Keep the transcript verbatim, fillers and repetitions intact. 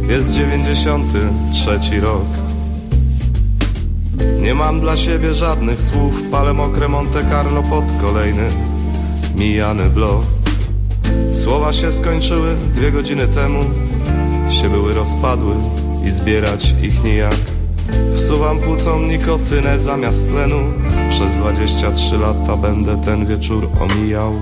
Jest dziewięćdziesiąty trzeci rok. Nie mam dla siebie żadnych słów. Palę mokre Monte Carlo pod kolejny mijany blok. Słowa się skończyły dwie godziny temu. Się były rozpadły i zbierać ich nijak. Wsuwam płucom nikotynę zamiast tlenu. Przez dwadzieścia trzy lata będę ten wieczór omijał.